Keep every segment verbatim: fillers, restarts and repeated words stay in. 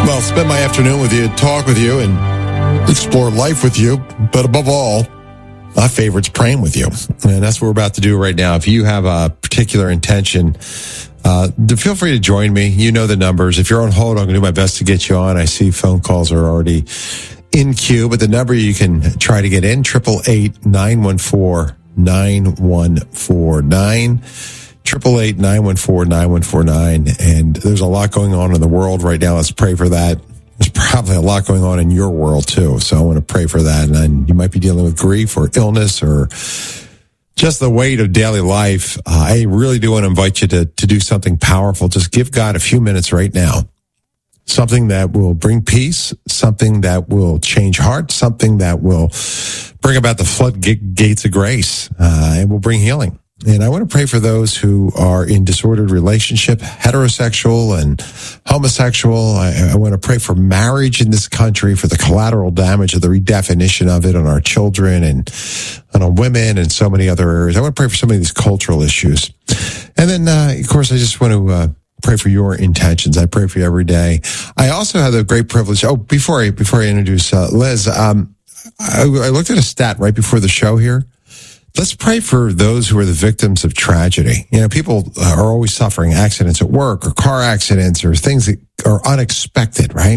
Well, spend my afternoon with you, talk with you, and explore life with you. But above all, my favorite's praying with you. And that's what we're about to do right now. If you have a particular intention, uh, feel free to join me. You know the numbers. If you're on hold, I'm going to do my best to get you on. I see phone calls are already in queue, but the number you can try to get in, eight eight eight, nine one four, nine one four nine. Triple eight nine one four nine one four nine, and there's a lot going on in the world right now. Let's pray for that. There's probably a lot going on in your world too, so I want to pray for that. And then you might be dealing with grief or illness or just the weight of daily life. Uh, I really do want to invite you to to do something powerful. Just give God a few minutes right now. Something that will bring peace, something that will change hearts, something that will bring about the floodgates of grace, uh, and will bring healing. And I want to pray for those who are in disordered relationship, heterosexual and homosexual. I, I want to pray for marriage in this country, for the collateral damage of the redefinition of it on our children and, and on women and so many other areas. I want to pray for some of these cultural issues. And then, uh, of course, I just want to uh, pray for your intentions. I pray for you every day. I also have the great privilege. Oh, before I, before I introduce uh, Liz, um, I, I looked at a stat right before the show here. Let's pray for those who are the victims of tragedy. You know, people are always suffering accidents at work or car accidents or things that are unexpected, right?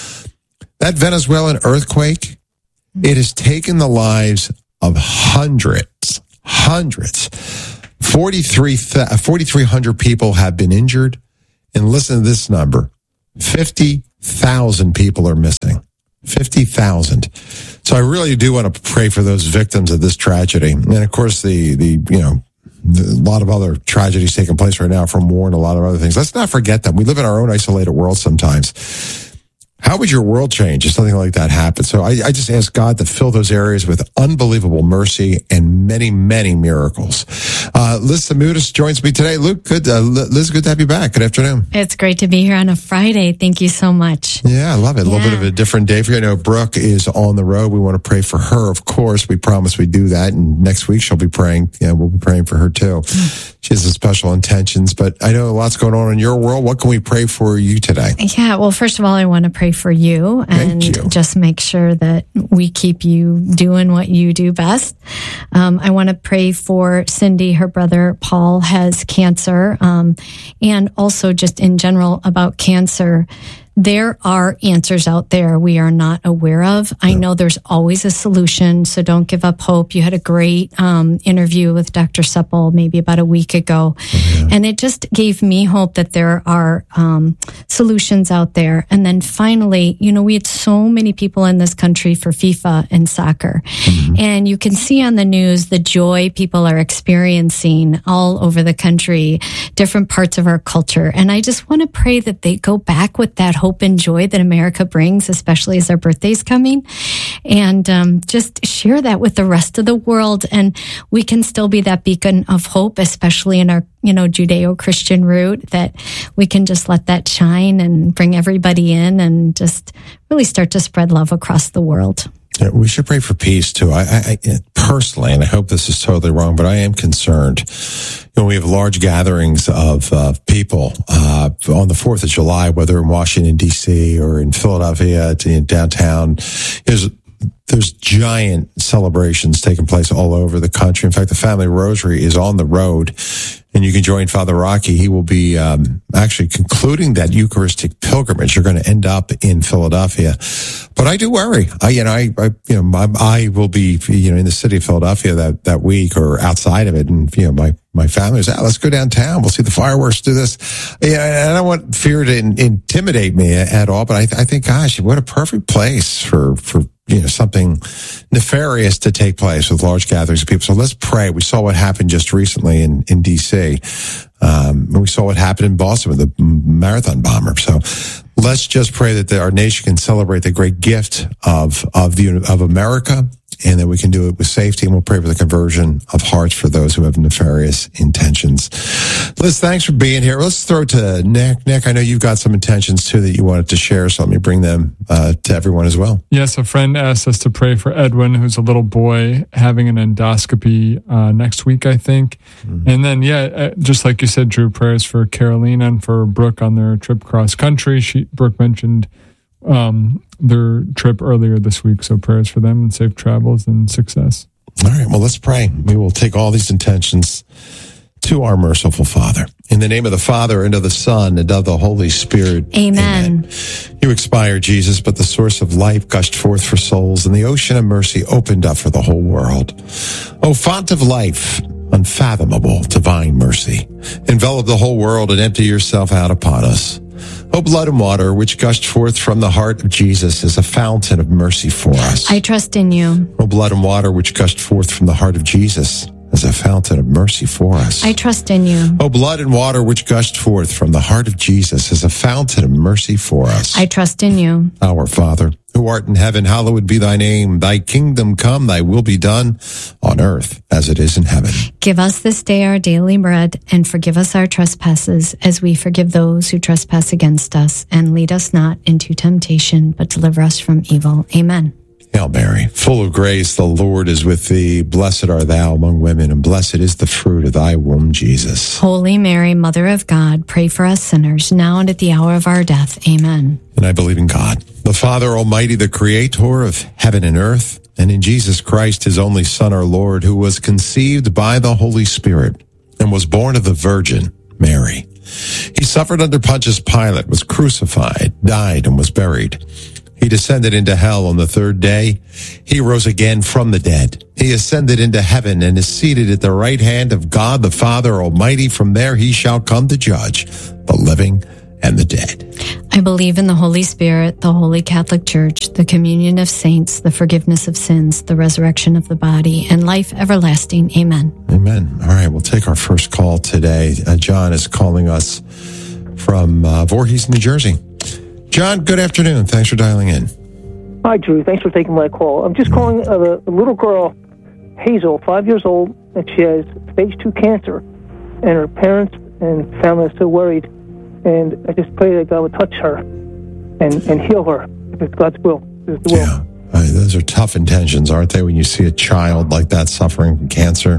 That Venezuelan earthquake, it has taken the lives of hundreds, hundreds. forty-three, forty-three hundred people have been injured. And listen to this number, fifty thousand people are missing. fifty thousand. So I really do want to pray for those victims of this tragedy. And of course, the, the, you know, a lot of other tragedies taking place right now from war and a lot of other things. Let's not forget them. We live in our own isolated world sometimes. How would your world change if something like that happened? So I, I just ask God to fill those areas with unbelievable mercy and many, many miracles. Uh, Liz Samutis joins me today. Luke, good, uh, Liz, good to have you back. Good afternoon. It's great to be here on a Friday. Thank you so much. Yeah, I love it. A yeah. little bit of a different day for you. I know Brooke is on the road. We want to pray for her, of course. We promise we do that. And next week she'll be praying. Yeah, we'll be praying for her too. Mm. She has some special intentions, but I know lots going on in your world. What can we pray for you today? Yeah, well, first of all, I want to pray for you and you. just make sure that we keep you doing what you do best. Um, I want to pray for Cindy. Her brother Paul has cancer, um, and also just in general about cancer. There are answers out there we are not aware of. I know there's always a solution, so don't give up hope. You had a great um, interview with Doctor Supple maybe about a week ago, oh, yeah. and it just gave me hope that there are um, solutions out there. And then finally, you know, we had so many people in this country for FIFA and soccer, mm-hmm. and you can see on the news the joy people are experiencing all over the country, different parts of our culture. And I just want to pray that they go back with that hope and joy that America brings, especially as our birthday's coming, and um, just share that with the rest of the world. And we can still be that beacon of hope, especially in our, you know, Judeo-Christian root, that we can just let that shine and bring everybody in and just really start to spread love across the world. Yeah, we should pray for peace too. I, I, I personally, and I hope this is totally wrong, but I am concerned. You know, we have large gatherings of uh, people uh, on the fourth of July, whether in Washington D C or in Philadelphia, in downtown. There's there's giant celebrations taking place all over the country. In fact, the Family Rosary is on the road, and you can join Father Rocky. He will be um, actually concluding that Eucharistic pilgrimage. You're going to end up in Philadelphia, but I do worry. I, you know, I, I you know, my, I will be, you know, in the city of Philadelphia that that week or outside of it, and you know, my my family is, ah, let's go downtown. We'll see the fireworks. Do this. Yeah, I don't want fear to in, intimidate me at all, but I, I think, gosh, what a perfect place for for. you know, something nefarious to take place with large gatherings of people. So let's pray. We saw what happened just recently in, in D C. Um, and we saw what happened in Boston with the marathon bomber. So let's just pray that the, our nation can celebrate the great gift of, of the, of America, and that we can do it with safety. And we'll pray for the conversion of hearts for those who have nefarious intentions. Liz, thanks for being here. Let's throw to Nick. Nick, I know you've got some intentions too that you wanted to share, so let me bring them uh, to everyone as well. Yes, a friend asked us to pray for Edwin, who's a little boy having an endoscopy uh, next week, I think. Mm-hmm. And then, yeah, just like you said, Drew, prayers for Carolina and for Brooke on their trip cross country. She, Brooke mentioned um, their trip earlier this week. So prayers for them and safe travels and success. All right, well, let's pray. We will take all these intentions to our merciful Father. In the name of the Father, and of the Son, and of the Holy Spirit. Amen. Amen. You expired, Jesus, but the source of life gushed forth for souls, and the ocean of mercy opened up for the whole world. O font of life, unfathomable divine mercy, envelop the whole world and empty yourself out upon us. O blood and water, which gushed forth from the heart of Jesus as a fountain of mercy for us. I trust in you. O blood and water, which gushed forth from the heart of Jesus as a fountain of mercy for us. I trust in you. O blood and water, which gushed forth from the heart of Jesus as a fountain of mercy for us. I trust in you. Our Father, who art in heaven, hallowed be thy name. Thy kingdom come, thy will be done on earth as it is in heaven. Give us this day our daily bread, and forgive us our trespasses as we forgive those who trespass against us. And lead us not into temptation, but deliver us from evil. Amen. Hail Mary, full of grace, the Lord is with thee. Blessed art thou among women, and blessed is the fruit of thy womb, Jesus. Holy Mary, Mother of God, pray for us sinners, now and at the hour of our death. Amen. And I believe in God, the Father Almighty, the Creator of heaven and earth, and in Jesus Christ, his only Son, our Lord, who was conceived by the Holy Spirit and was born of the Virgin Mary. He suffered under Pontius Pilate, was crucified, died, and was buried. He descended into hell on the third day. He rose again from the dead. He ascended into heaven and is seated at the right hand of God the Father Almighty. From there he shall come to judge the living and the dead. I believe in the Holy Spirit, the Holy Catholic Church, the communion of saints, the forgiveness of sins, the resurrection of the body, and life everlasting. Amen. Amen. All right, we'll take our first call today. Uh, John is calling us from uh, Voorhees, New Jersey. John, good afternoon. Thanks for dialing in. Hi, Drew. Thanks for taking my call. I'm just calling a, a little girl, Hazel, five years old, and she has stage two cancer. And her parents and family are so worried. And I just pray that God would touch her and, and heal her, if it's God's will. If it's the will. Yeah. Uh, those are tough intentions, aren't they, when you see a child like that suffering from cancer?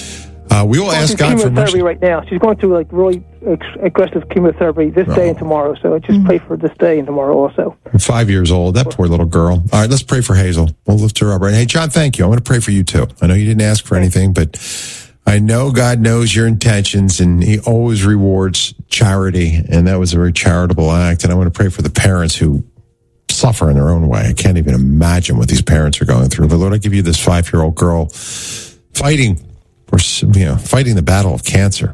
Uh, we will ask God for mercy. Chemotherapy right now. She's going through like really ex- aggressive chemotherapy this oh. day and tomorrow. So I just mm-hmm. pray for this day and tomorrow also. Five years old, that poor little girl. All right, let's pray for Hazel. We'll lift her up right. Hey, John, thank you. I'm going to pray for you too. I know you didn't ask for anything, but I know God knows your intentions, and He always rewards charity, and that was a very charitable act. And I want to pray for the parents who suffer in their own way. I can't even imagine what these parents are going through. But Lord, I give you this five-year-old girl fighting. We're, you know, fighting the battle of cancer.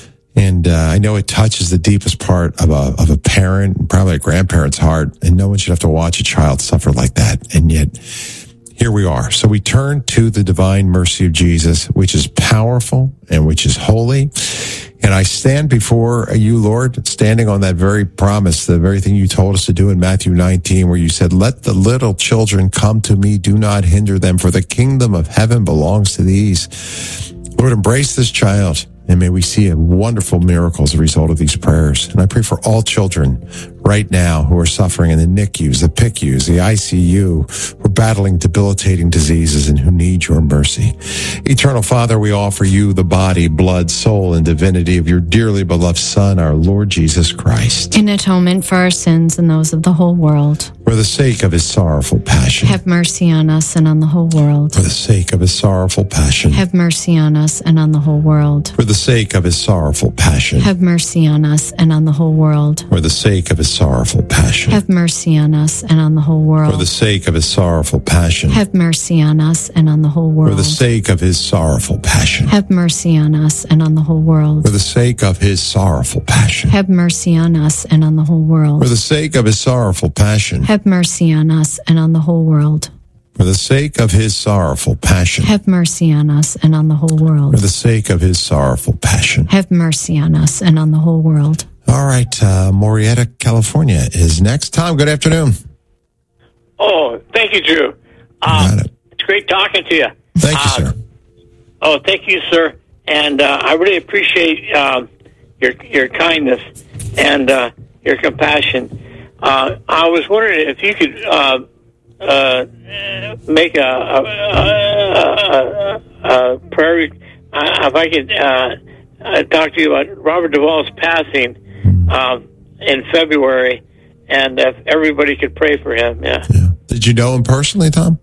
And uh, I know it touches the deepest part of a of a parent, and probably a grandparent's heart, and no one should have to watch a child suffer like that. And yet, here we are. So we turn to the divine mercy of Jesus, which is powerful and which is holy. And I stand before you, Lord, standing on that very promise, the very thing you told us to do in Matthew nineteen, where you said, let the little children come to me, do not hinder them, for the kingdom of heaven belongs to these. Lord, embrace this child, and may we see a wonderful miracle as a result of these prayers. And I pray for all children right now who are suffering in the N I C Us, the P I C Us, the I C U, who are battling debilitating diseases and who need your mercy. Eternal Father, we offer you the body, blood, soul, and divinity of your dearly beloved Son, our Lord Jesus Christ. In atonement for our sins and those of the whole world. For the sake of his sorrowful passion. Have mercy on us and on the whole world. For the sake of his sorrowful passion. Have mercy on us and on the whole world. For the sake of his sorrowful passion. Have mercy on us and on the whole world. For the sake of his sorrowful passion. Have mercy on us and on the whole world. For the sake of his sorrowful passion. Have mercy on us and on the whole world. For the sake of his sorrowful passion. Have mercy on us and on the whole world. For the sake of his sorrowful passion. Have mercy on us and on the whole world. For the sake of his sorrowful passion. Have mercy on us and on the whole world. For the sake of his sorrowful passion. Have mercy on us and on the whole world. For the sake of his sorrowful passion. Have mercy on us and on the whole world. All right, uh, Murrieta, California is next. Tom, good afternoon. Oh, thank you, Drew. Uh, it. It's great talking to you. Thank you, uh, sir. Oh, thank you, sir. And uh, I really appreciate uh, your your kindness and uh, your compassion. Uh, I was wondering if you could uh, uh, make a, a, a, a, a prayer. Uh, if I could uh, uh, talk to you about Robert Duvall's passing um, in February, and if everybody could pray for him, yeah. yeah. Did you know him personally, Tom?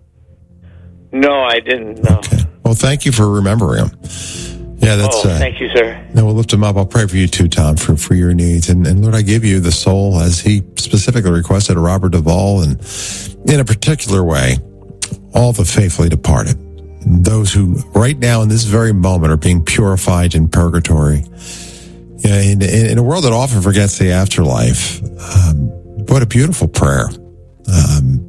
No, I didn't. No. Okay. Well, thank you for remembering him. Yeah, that's. Oh, uh, thank you, sir. No, we'll lift him up. I'll pray for you too, Tom, for, for your needs. And, and Lord, I give you the soul, as he specifically requested, of Robert Duvall, and in a particular way, all the faithfully departed. Those who right now in this very moment are being purified in purgatory. Yeah, in, in, in a world that often forgets the afterlife. Um, what a beautiful prayer. Um,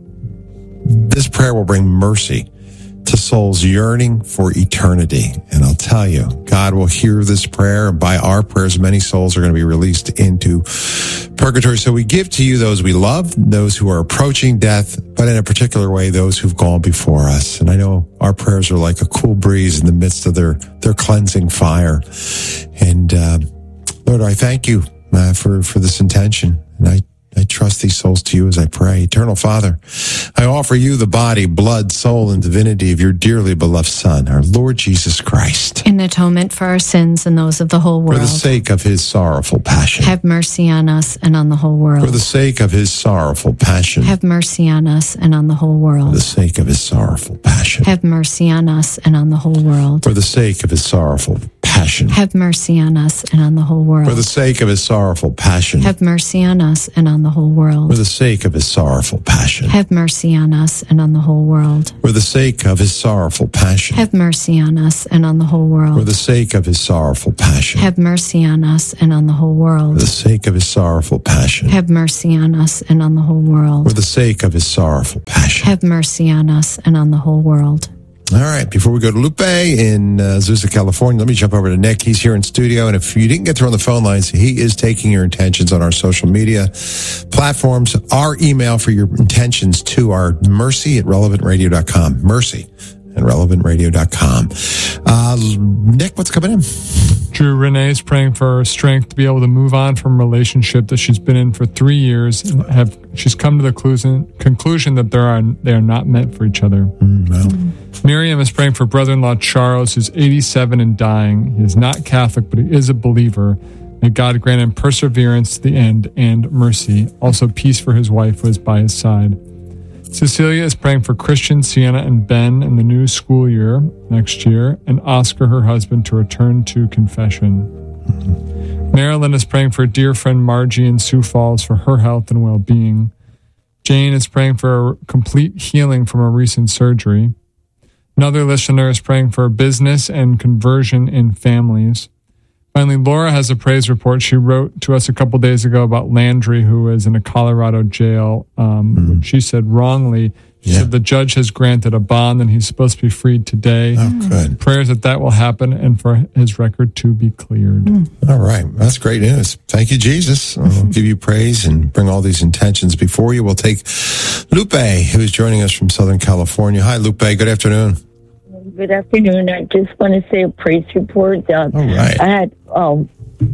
this prayer will bring mercy to souls yearning for eternity. And I'll tell you, God will hear this prayer, and by our prayers, many souls are going to be released into purgatory. So we give to you those we love, those who are approaching death, but in a particular way, those who've gone before us. And I know our prayers are like a cool breeze in the midst of their, their cleansing fire. And, uh, Lord, I thank you uh, for, for this intention. And I I trust these souls to you as I pray. Eternal Father, I offer you the body, blood, soul, and divinity of your dearly beloved Son, our Lord Jesus Christ. In atonement for our sins and those of the whole world. For the sake of his sorrowful passion. Have mercy on us and on the whole world. For the sake of his sorrowful passion. Have mercy on us and on the whole world. For the sake of his sorrowful passion. Have mercy on us and on the whole world. For the sake of his sorrowful passion. Have mercy on us and on the whole world. For the sake of his sorrowful passion. Have mercy on us and on the whole world. For the sake of his sorrowful passion. Have mercy on us and on the whole world. For the sake of his sorrowful passion. Have mercy on us and on the whole world. For the sake of his sorrowful passion. Have mercy on us and on the whole world. For the sake of his sorrowful passion. Have mercy on us and on the whole world. For the sake of his sorrowful passion. Have mercy on us and on the whole world. All right. Before we go to Lupe in uh, Azusa, California, let me jump over to Nick. He's here in studio. And if you didn't get through on the phone lines, he is taking your intentions on our social media platforms. Our email for your intentions to our mercy at relevant radio dot com. Mercy at relevant radio dot com. Uh, Nick, what's coming in? Drew, Renee is praying for her strength to be able to move on from a relationship that she's been in for three years and have she's come to the conclusion, conclusion that there are they are not meant for each other. Mm, well. Miriam is praying for brother-in-law Charles, who's eighty-seven and dying. He is not Catholic, but he is a believer. May God grant him perseverance to the end and mercy. Also peace for his wife who is by his side. Cecilia is praying for Christian, Sienna, and Ben in the new school year next year, and Oscar, her husband, to return to confession. Mm-hmm. Marilyn is praying for dear friend Margie in Sioux Falls for her health and well-being. Jane is praying for a complete healing from a recent surgery. Another listener is praying for business and conversion in families. Finally, Laura has a praise report. She wrote to us a couple days ago about Landry, who is in a Colorado jail. Um, mm. She said wrongly, she yeah. said the judge has granted a bond and he's supposed to be freed today. Oh, good. Prayers that that will happen and for his record to be cleared. Mm. All right. That's great news. Thank you, Jesus. I'll give you praise and bring all these intentions before you. We'll take Lupe, who's joining us from Southern California. Hi, Lupe. Good afternoon. Good afternoon. I just want to say a praise report. Uh, All right. I had um,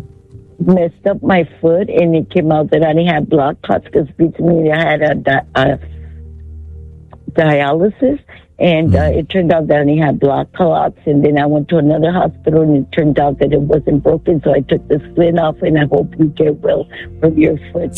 messed up my foot, and it came out that I didn't have blood clots because recently I had a, di- a dialysis, and uh, it turned out that I didn't have blood clots. And then I went to another hospital, and it turned out that it wasn't broken. So I took the splint off, and I hope you get well from your foot.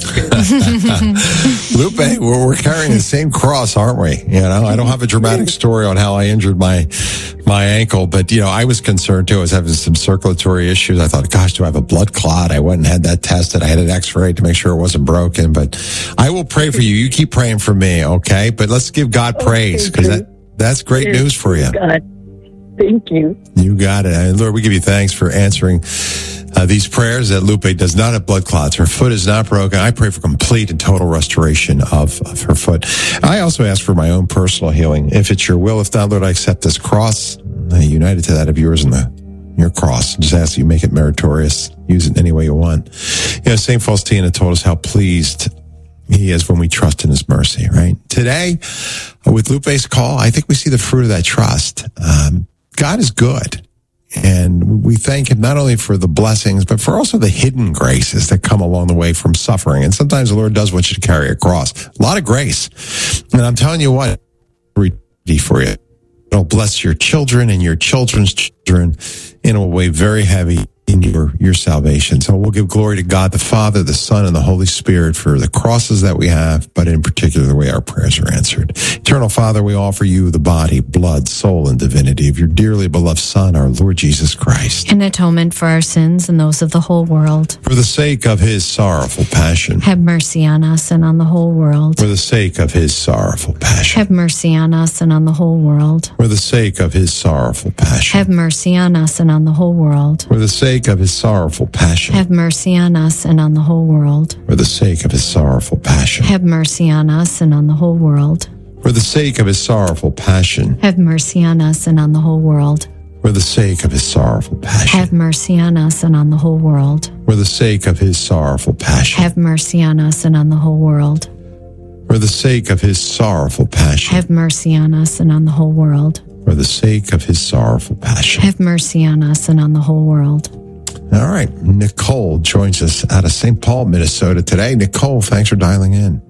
Lupe, we're, we're carrying the same cross, aren't we? You know, I don't have a dramatic story on how I injured my my ankle, but you know, I was concerned too. I was having some circulatory issues. I thought, gosh, do I have a blood clot? I went and had that tested. I had an X-ray to make sure it wasn't broken. But I will pray for you. You keep praying for me, okay? But let's give God praise because that. That's great Cheers. News for you. God. Thank you. You got it. And Lord, we give you thanks for answering uh, these prayers that Lupe does not have blood clots. Her foot is not broken. I pray for complete and total restoration of, of her foot. I also ask for my own personal healing. If it's your will, if not, Lord, I accept this cross, uh, united to that of yours and the your cross. Just ask that you make it meritorious. Use it any way you want. You know, Saint Faustina told us how pleased He is when we trust in his mercy, right? Today, with Lupe's call, I think we see the fruit of that trust. Um, God is good. And we thank him not only for the blessings, but for also the hidden graces that come along the way from suffering. And sometimes the Lord does want you to carry a cross. A lot of grace. And I'm telling you what, for you. It'll bless your children and your children's children in a way very heavy in your, your salvation. So we'll give glory to God, the Father, the Son, and the Holy Spirit for the crosses that we have, but in particular the way our prayers are answered. Eternal Father, we offer you the body, blood, soul, and divinity of your dearly beloved Son, our Lord Jesus Christ. In atonement for our sins and those of the whole world. For the sake of his sorrowful passion. Have mercy on us and on the whole world. For the sake of his sorrowful passion. Have mercy on us and on the whole world. For the sake of his sorrowful passion. Have mercy on us and on the whole world. For the sake of his sorrowful passion. Have mercy on us and on the whole world. For the sake of his sorrowful passion. Have mercy on us and on the whole world. For the sake of his sorrowful passion. Have mercy on us and on the whole world. For the sake of his sorrowful passion. Have mercy on us and on the whole world. For the sake of his sorrowful passion. Have mercy on us and on the whole world. For the sake of his sorrowful passion. Have mercy on us and on the whole world. For the sake of his sorrowful passion. Have mercy on us and on the whole world. All right. Nicole joins us out of Saint Paul, Minnesota today. Nicole, thanks for dialing in.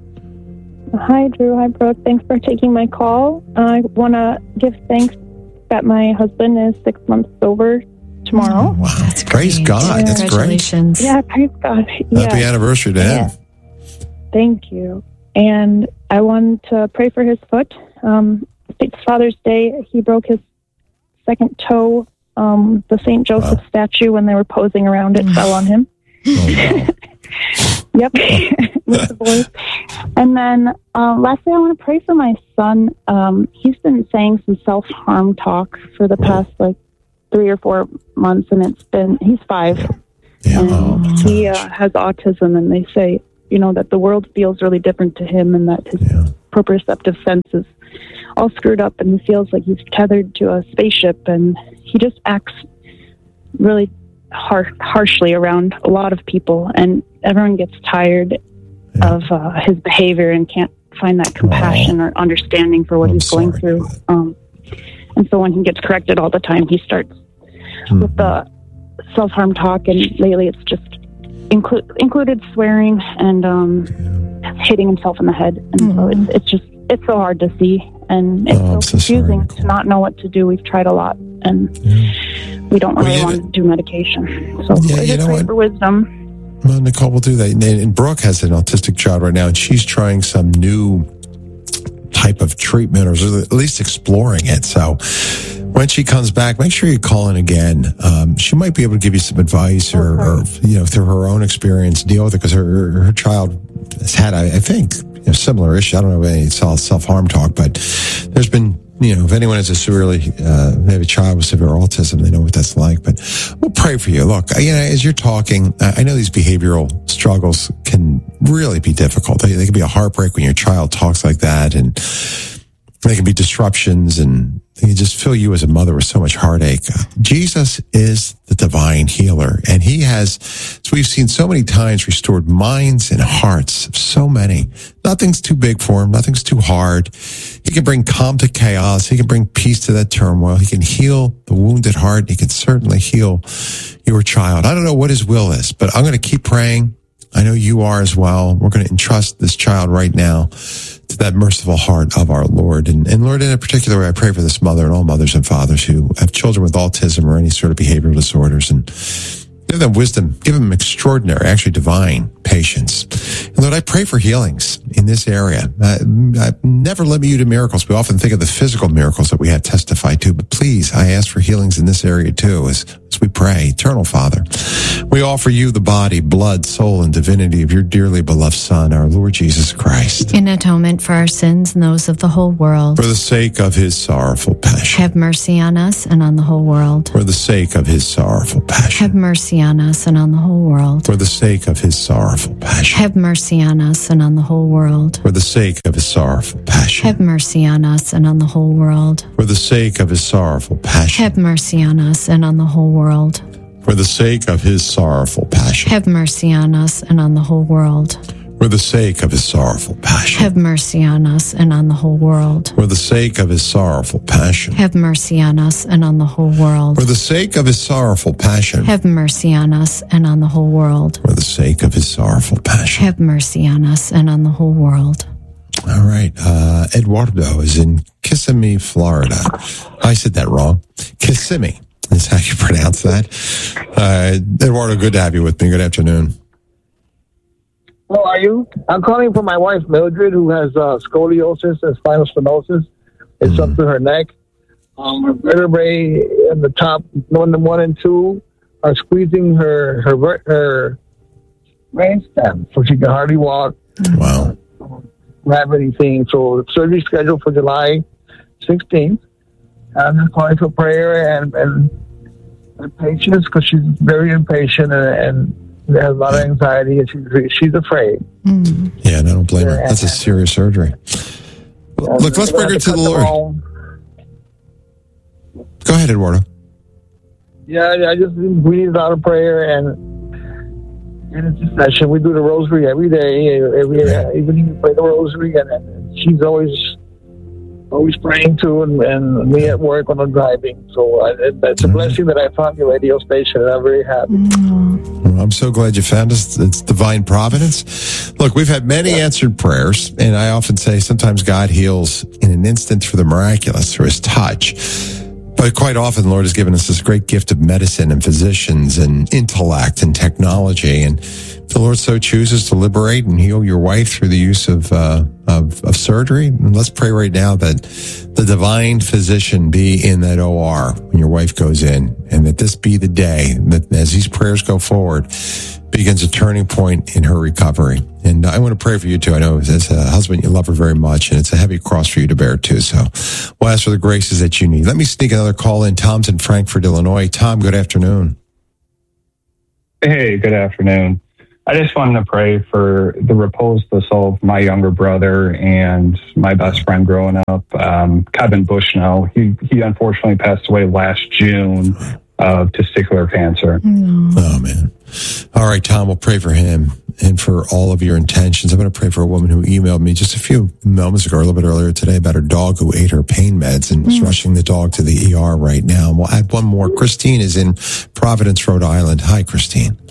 Hi, Drew. Hi, Brooke. Thanks for taking my call. I want to give thanks that my husband is six months sober tomorrow. Wow. That's Praise great. God. That's great. Congratulations. Yeah, praise God. Yeah. Happy anniversary to him. Yeah. Thank you. And I wanted to pray for his foot. Um, it's Father's Day. He broke his second toe. Um, the Saint Joseph Wow. statue, when they were posing around it, fell on him. Oh, wow. Yep, with the boys. And then uh, lastly, I want to pray for my son. Um, he's been saying some self-harm talk for the past like three or four months, and it's been, he's five. Yeah. And Oh, my he gosh. uh, has autism, and they say, you know, that the world feels really different to him, and that his Yeah. proprioceptive sense is all screwed up, and he feels like he's tethered to a spaceship, and he just acts really har- harshly around a lot of people, and everyone gets tired Yeah. of uh, his behavior and can't find that compassion or understanding for what I'm he's going sorry through. for that. Um, and so when he gets corrected all the time, he starts Mhm. with the self-harm talk, and lately it's just inclu- included swearing and um, hitting himself in the head. And so Mhm. it's, it's just, it's so hard to see, and it's Oh, I'm so so sorry, confusing Nicole. to not know what to do. We've tried a lot, and Yeah. we don't Well, really you want know- to do medication. So Yeah, I you just know pray what? for wisdom. Well, Nicole will do that. And, and Brooke has an autistic child right now, and she's trying some new type of treatment, or at least exploring it. So when she comes back, make sure you call in again. Um, she might be able to give you some advice, or, or you know, through her own experience, deal with it, because her her child has had, I, I think, you know, similar issue. I don't know if any self harm talk, but there's been. You know, if anyone has a severely, uh, maybe a child with severe autism, they know what that's like. But we'll pray for you. Look, you know, as you're talking, I know these behavioral struggles can really be difficult. They, they can be a heartbreak when your child talks like that, and they can be disruptions, and they can just fill you as a mother with so much heartache. Jesus is the divine healer, and he has, as we've seen so many times, restored minds and hearts of so many. Nothing's too big for him. Nothing's too hard. He can bring calm to chaos. He can bring peace to that turmoil. He can heal the wounded heart. He can certainly heal your child. I don't know what his will is, but I'm going to keep praying. I know you are as well. We're going to entrust this child right now to that merciful heart of our Lord. And, and Lord, in a particular way, I pray for this mother and all mothers and fathers who have children with autism or any sort of behavioral disorders, and give them wisdom, give them extraordinary, actually divine patience. And Lord, I pray for healings in this area. Uh, never limit you to miracles. We often think of the physical miracles that we have testified to, but please, I ask for healings in this area too, as, as we pray. Eternal Father, we offer you the body, blood, soul, and divinity of your dearly beloved Son, our Lord Jesus Christ. In atonement for our sins and those of the whole world. For the sake of his sorrowful passion. Have mercy on us and on the whole world. For the sake of his sorrowful passion. Have mercy on us and on the whole world. For the sake of his sorrowful passion. Have mercy on us and on the whole world. For the sake of his sorrowful passion. Have mercy on us and on the whole world. For the sake of his sorrowful passion. Have mercy on us and on the whole world. For the sake of his sorrowful passion. Have mercy on us and on the whole world. For the sake of his sorrowful passion. Have mercy on us and on the whole world. For the sake of his sorrowful passion. Have mercy on us and on the whole world. For the sake of his sorrowful passion. Have mercy on us and on the whole world. For the sake of his sorrowful passion. Have mercy on us and on the whole world. All right. Uh, Eduardo is in Kissimmee, Florida. I said that wrong. Kissimmee. is how you pronounce that. Uh, Eduardo, good to have you with me. Good afternoon. How are you? I'm calling for my wife, Mildred, who has uh, scoliosis and spinal stenosis. It's mm-hmm. up to her neck. Um, her vertebrae in the top, one, one and two, are squeezing her her her brain stem, so she can hardly walk. Wow. Grab anything. So surgery scheduled for July sixteenth. I'm just calling for prayer and, and, and patience, because she's very impatient and, and has a lot of anxiety, and she's, she's afraid. Mm. Yeah, and I don't blame her. That's a serious surgery. Yeah, Look, let's bring her to, to the Lord. Home. Go ahead, Eduardo. Yeah, I just we need a lot of prayer and and intercession. We do the rosary every day, every yeah. evening. We pray the rosary, and, and she's always always praying too, and, and me at work when I'm driving. So I, it, it's a mm-hmm. blessing that I found your radio station, and I'm very happy. Mm-hmm. Well, I'm so glad you found us. It's divine providence. Look, we've had many yeah. answered prayers, and I often say sometimes God heals in an instant through the miraculous, through His touch. But quite often, the Lord has given us this great gift of medicine and physicians and intellect and technology. And if the Lord so chooses to liberate and heal your wife through the use of, uh, of, of surgery, and let's pray right now that the divine physician be in that O R when your wife goes in, and that this be the day that as these prayers go forward, begins a turning point in her recovery. And I want to pray for you too. I know as a husband, you love her very much, and it's a heavy cross for you to bear too. So we'll ask for the graces that you need. Let me sneak another call in. Tom's in Frankfort, Illinois. Tom, good afternoon. Hey, good afternoon. I just wanted to pray for the repose of the soul of my younger brother and my best friend growing up, um, Kevin Bushnell. He, he unfortunately passed away last June of testicular cancer. Mm. Oh, man. All right, Tom, we'll pray for him and for all of your intentions. I'm going to pray for a woman who emailed me just a few moments ago, a little bit earlier today, about her dog who ate her pain meds and is mm. rushing the dog to the E R right now. And we'll add one more. Christine is in Providence, Rhode Island. Hi, Christine.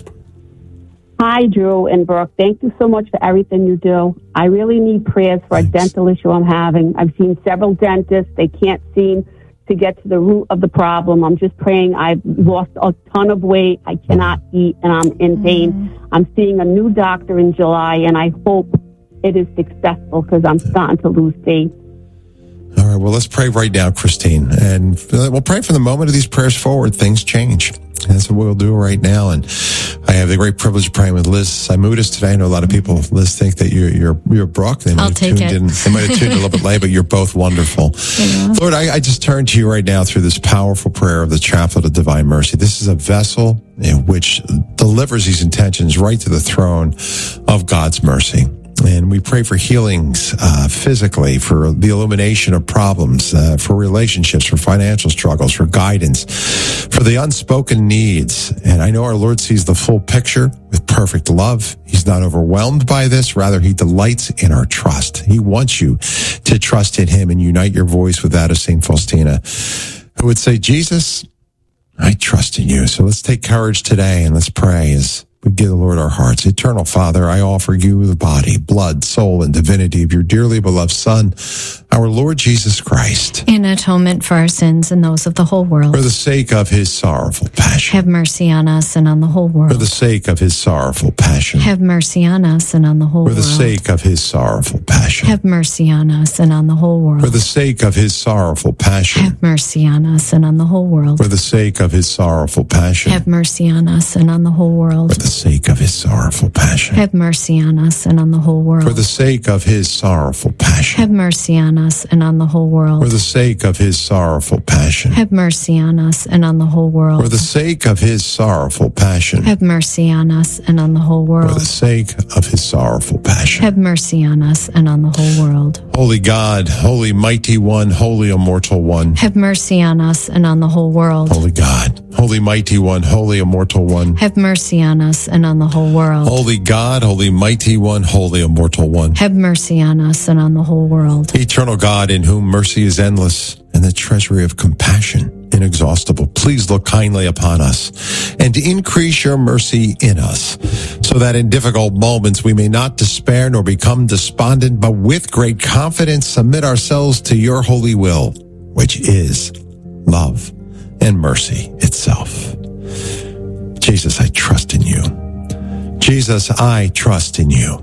Hi, Drew and Brooke. Thank you so much for everything you do. I really need prayers for Thanks. a dental issue I'm having. I've seen several dentists. They can't seem to get to the root of the problem. I'm just praying. I've lost a ton of weight. I cannot eat, and I'm in pain. Mm. I'm seeing a new doctor in July, and I hope it is successful because I'm starting to lose faith. All right, well, let's pray right now, Christine. And we'll pray from the moment of these prayers forward, things change. That's what we'll do right now. And I have the great privilege of praying with Liz Simudis today. I know a lot of people, Liz, think that you're you're, you're Brooke. They might I'll have take tuned it. in. They might have tuned in a little bit late, but you're both wonderful. Yeah. Lord, I, I just turn to you right now through this powerful prayer of the Chaplet of Divine Mercy. This is a vessel in which delivers these intentions right to the throne of God's mercy. And we pray for healings uh, physically, for the illumination of problems, uh, for relationships, for financial struggles, for guidance, for the unspoken needs. And I know our Lord sees the full picture with perfect love. He's not overwhelmed by this. Rather, He delights in our trust. He wants you to trust in Him and unite your voice with that of Saint Faustina, who would say, Jesus, I trust in you. So let's take courage today and let's pray as we give the Lord our hearts. Eternal Father, I offer you the body, blood, soul, and divinity of your dearly beloved Son, our Lord Jesus Christ, in atonement for our sins and those of the whole world. For the sake of His sorrowful passion. Have mercy on us and on the whole world. For the sake of His sorrowful passion. Have mercy on us and on the whole world. For the sake of His sorrowful passion. Have mercy on us and on the whole world. For the sake of His sorrowful passion. Have mercy on us and on the whole world. For the sake of His sorrowful passion. Have mercy on us and on the whole world. For the sake of His sorrowful passion. Have mercy on us and on the whole world. For the sake of His sorrowful passion. Have mercy on us and on the whole world. For the sake of His sorrowful passion. Have mercy on us and on the whole world. For the sake of His sorrowful passion. Have mercy on us and on the whole world. For the sake of His sorrowful passion. Have mercy on us and on the whole world. Holy God, Holy Mighty One, Holy Immortal One. Have mercy on us and on the whole world. Holy God, Holy Mighty One, Holy Immortal One. Have mercy on us and on the whole world. Holy God, Holy Mighty One, Holy Immortal One. Have mercy on us and on the whole world. Eternal God, in whom mercy is endless and the treasury of compassion inexhaustible, please look kindly upon us and increase your mercy in us, so that in difficult moments we may not despair nor become despondent, but with great confidence submit ourselves to your holy will, which is love. And and mercy itself. Jesus, I trust in you. Jesus, I trust in you.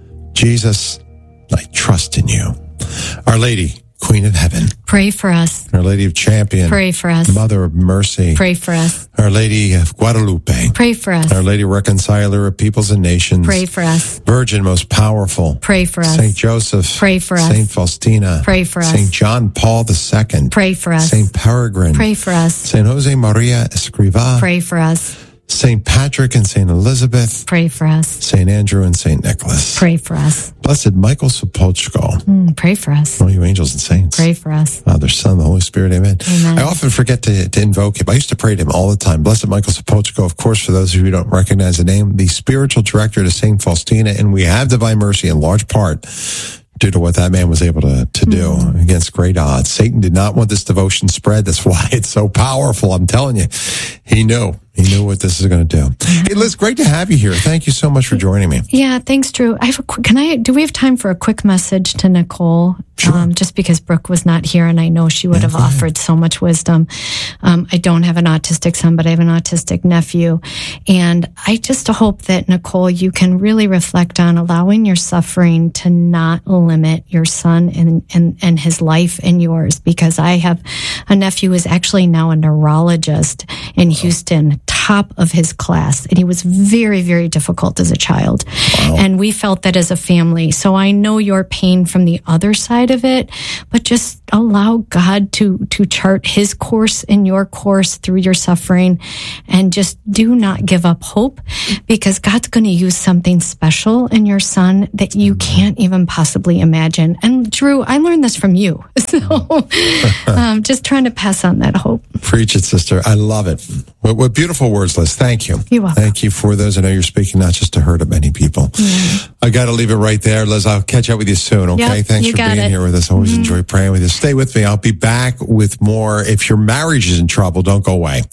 Jesus, I trust in you. Our Lady, Queen of Heaven, pray for us. Our Lady of Champion, pray for us. Mother of Mercy, pray for us. Our Lady of Guadalupe, pray for us. Our Lady Reconciler of Peoples and Nations, pray for us. Virgin Most Powerful, pray for us. Saint Joseph, pray for us. Saint Faustina, pray for us. Saint John Paul the Second, pray for us. Saint Peregrine, pray for us. Saint Jose Maria Escrivá, pray for us. Saint Patrick and Saint Elizabeth, pray for us. Saint Andrew and Saint Nicholas, pray for us. Blessed Michael Sapolchko, mm, pray for us. All you angels and saints, pray for us. Father, Son, the Holy Spirit, amen. Amen. I often forget to, to invoke him. I used to pray to him all the time. Blessed Michael Sapolchko, of course, for those of you who don't recognize the name, the spiritual director to Saint Faustina, and we have divine mercy in large part due to what that man was able to, to do mm-hmm. against great odds. Satan did not want this devotion spread. That's why it's so powerful. I'm telling you, he knew. He knew what this is going to do. Hey, Liz, great to have you here. Thank you so much for joining me. Yeah, thanks, Drew. I have a quick, can I, do we have time for a quick message to Nicole? Sure. Um, just because Brooke was not here and I know she would have okay. offered so much wisdom. Um, I don't have an autistic son, but I have an autistic nephew. And I just hope that, Nicole, you can really reflect on allowing your suffering to not limit your son and, and, and his life and yours. Because I have a nephew who is actually now a neurologist in Houston, top of his class. And he was very, very difficult as a child. Wow. And we felt that as a family. So I know your pain from the other side of it, but just allow God to, to chart his course and your course through your suffering, and just do not give up hope, because God's going to use something special in your son that you can't even possibly imagine. And Drew, I learned this from you. So um, just trying to pass on that hope. Preach it, sister. I love it. What, what beautiful words, Liz. Thank you. You're welcome. Thank you for those. I know you're speaking not just to her, but many people. Mm-hmm. I got to leave it right there. Liz, I'll catch up with you soon, okay? Yep, Thanks you for got being it. here with us. Always Mm-hmm. enjoy praying with you. Stay with me. I'll be back with more. If your marriage is in trouble, don't go away.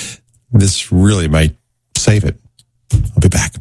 This really might save it. I'll be back.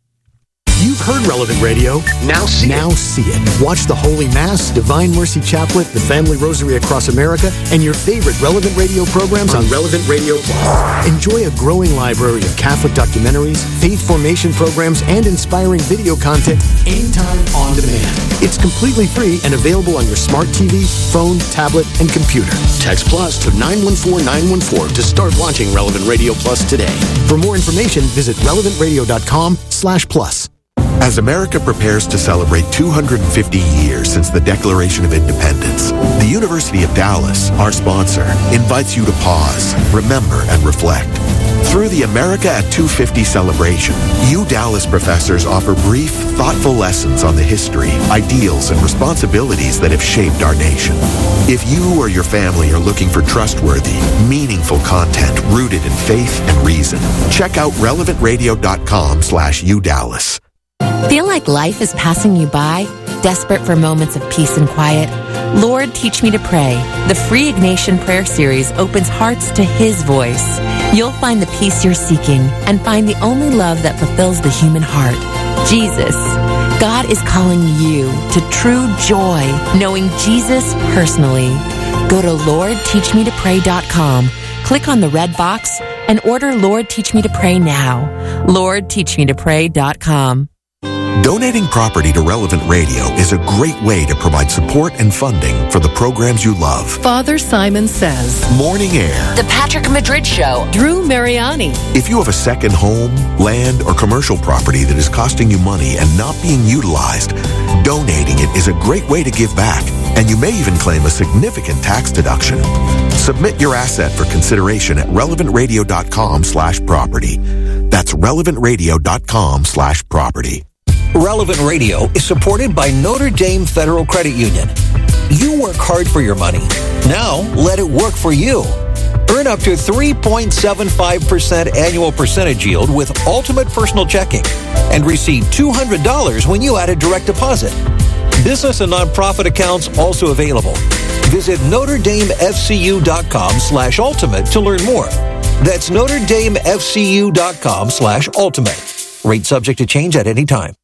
You've heard Relevant Radio. Now see now it. see it. Watch the Holy Mass, Divine Mercy Chaplet, the Family Rosary Across America, and your favorite Relevant Radio programs on Relevant Radio Plus. Enjoy a growing library of Catholic documentaries, faith formation programs, and inspiring video content anytime on demand. It's completely free and available on your smart T V, phone, tablet, and computer. Text Plus to nine one four nine one four to start watching Relevant Radio Plus today. For more information, visit relevant radio dot com slash plus. As America prepares to celebrate two hundred fifty years since the Declaration of Independence, the University of Dallas, our sponsor, invites you to pause, remember, and reflect. Through the America at two fifty celebration, U Dallas professors offer brief, thoughtful lessons on the history, ideals, and responsibilities that have shaped our nation. If you or your family are looking for trustworthy, meaningful content rooted in faith and reason, check out relevant radio dot com slash U Dallas. Feel like life is passing you by? Desperate for moments of peace and quiet? Lord, Teach Me to Pray. The free Ignatian Prayer Series opens hearts to His voice. You'll find the peace you're seeking and find the only love that fulfills the human heart, Jesus. God is calling you to true joy, knowing Jesus personally. Go to lord teach me to pray dot com, click on the red box, and order Lord Teach Me to Pray now. lord teach me to pray dot com. Donating property to Relevant Radio is a great way to provide support and funding for the programs you love. Father Simon Says, Morning Air, The Patrick Madrid Show, Drew Mariani. If you have a second home, land, or commercial property that is costing you money and not being utilized, donating it is a great way to give back, and you may even claim a significant tax deduction. Submit your asset for consideration at relevant radio dot com slash property. That's relevant radio dot com slash property. Relevant Radio is supported by Notre Dame Federal Credit Union. You work hard for your money. Now, let it work for you. Earn up to three point seven five percent annual percentage yield with Ultimate Personal Checking and receive two hundred dollars when you add a direct deposit. Business and nonprofit accounts also available. Visit Notre Dame F C U dot com slash ultimate to learn more. That's Notre Dame F C U dot com slash ultimate. Rate subject to change at any time.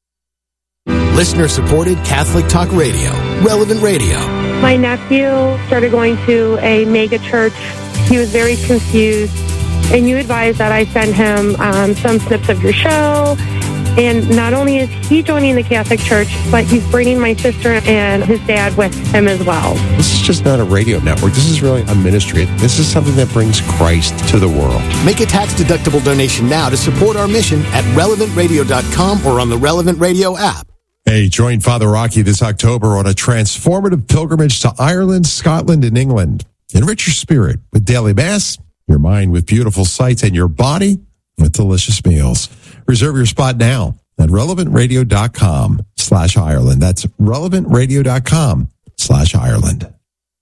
Listener-supported Catholic Talk Radio, Relevant Radio. My nephew started going to a mega church he was very confused. And you advised that I send him um, some snips of your show. And not only is he joining the Catholic Church, but he's bringing my sister and his dad with him as well. This is just not a radio network. This is really a ministry. This is something that brings Christ to the world. Make a tax-deductible donation now to support our mission at relevant radio dot com or on the Relevant Radio app. Hey, join Father Rocky this October on a transformative pilgrimage to Ireland, Scotland, and England. Enrich your spirit with daily Mass, your mind with beautiful sights, and your body with delicious meals. Reserve your spot now at relevant radio dot com slash Ireland. That's relevant radio dot com slash Ireland.